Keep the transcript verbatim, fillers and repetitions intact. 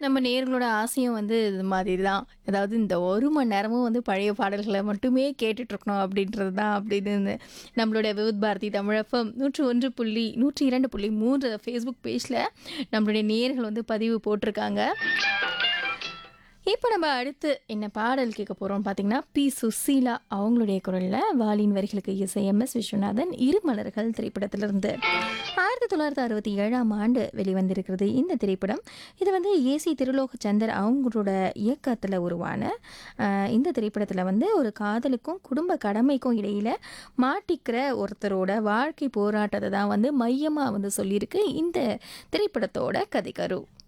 நம்ம நேயர்களோட ஆசையும் வந்து இது மாதிரி தான். அதாவது இந்த ஒரு மணி நேரமும் வந்து பழைய பாடல்கள மட்டுமே கேட்டுட்டு இருக்கணும் அப்படின்றது தான் அப்படின்னு நம்மளோட விவித் பாரதி தமிழ் எஃப்எம் நூற்று ஒன்று புள்ளி நூற்றி இரண்டு புள்ளி மூன்று ஃபேஸ்புக் பேஜ்ல நம்மளுடைய நேயர்கள் வந்து பதிவு போட்டிருக்காங்க. இப்போ நம்ம அடுத்து என்ன பாடல் கேட்க போறோம்னு பார்த்தீங்கன்னா, பி. சுசீலா அவங்களுடைய குரல்ல வாலியின் வரிகளுக்கு இசை எம். எஸ். விஸ்வநாதன் இருமலர்கள் திரைப்படத்திலிருந்து. ஆயிரத்தி தொள்ளாயிரத்தி அறுபத்தி ஏழாம் ஆண்டு வெளிவந்திருக்கிறது இந்த திரைப்படம். இது வந்து ஏசி திருலோகச்சந்தர் அவங்களோட இயக்கத்தில் உருவான அஹ், இந்த திரைப்படத்தில் வந்து ஒரு காதலுக்கும் குடும்ப கடமைக்கும் இடையில மாட்டிக்கிற ஒருத்தரோட வாழ்க்கை போராட்டத்தை தான் வந்து மையமாக வந்து சொல்லியிருக்கு இந்த திரைப்படத்தோட கதைக்கரு.